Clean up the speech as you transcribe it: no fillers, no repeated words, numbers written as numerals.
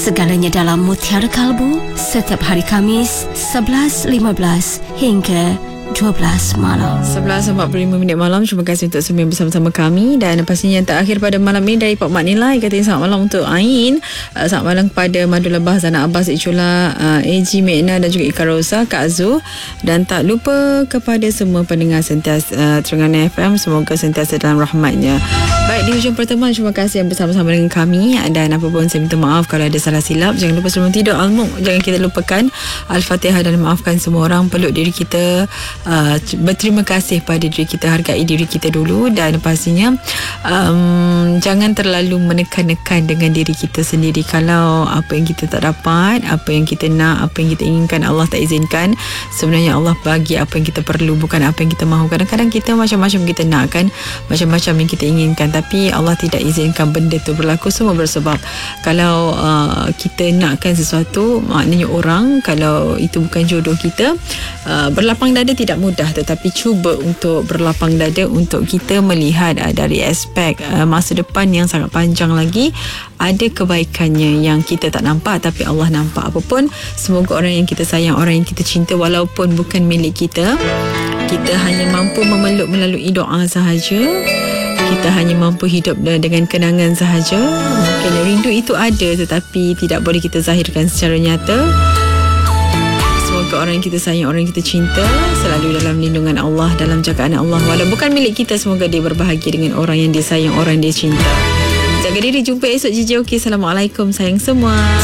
Segalanya dalam Mutiara Kalbu setiap hari Khamis 11.15 hingga 12 malam. 11.45 malam. Terima kasih untuk semua yang bersama-sama kami. Dan pastinya yang terakhir pada malam ini dari Pak Mak Nilai, katanya selamat malam untuk Ain, selamat malam kepada Madu Lebah, Zana Abbas, Icula, AG Mekna dan juga Ika Rosa, Kak Azul. Dan tak lupa kepada semua pendengar sentiasa Terengganu FM, semoga sentiasa dalam rahmatnya. Baik, di hujung pertemuan, terima kasih yang bersama-sama dengan kami. Dan apa pun saya minta maaf kalau ada salah silap. Jangan lupa sebelum tidur Al-Mulk, jangan kita lupakan Al-Fatihah dan maafkan semua orang, peluk diri kita, berterima kasih pada diri kita, hargai diri kita dulu. Dan pastinya jangan terlalu menekan-nekan dengan diri kita sendiri. Kalau apa yang kita tak dapat, apa yang kita nak, apa yang kita inginkan, Allah tak izinkan, sebenarnya Allah bagi apa yang kita perlu, bukan apa yang kita mahu. Kadang-kadang kita macam-macam kita nak kan, macam-macam yang kita inginkan, tapi Allah tidak izinkan benda tu berlaku. Semua bersebab. Kalau kita nakkan sesuatu, maknanya orang, kalau itu bukan jodoh kita, berlapang dada tidak mudah, tetapi cuba untuk berlapang dada untuk kita melihat dari aspek masa depan yang sangat panjang lagi. Ada kebaikannya yang kita tak nampak, tapi Allah nampak. Apapun, semoga orang yang kita sayang, orang yang kita cinta, walaupun bukan milik kita, kita hanya mampu memeluk melalui doa sahaja. Kita hanya mampu hidup dengan kenangan sahaja. Mungkin rindu itu ada, tetapi tidak boleh kita zahirkan secara nyata. Semoga orang yang kita sayang, orang yang kita cinta selalu dalam lindungan Allah, dalam jagaan Allah. Walau bukan milik kita, semoga dia berbahagia dengan orang yang dia sayang, orang yang dia cinta. Jaga diri, jumpa esok JJOK. Assalamualaikum sayang semua.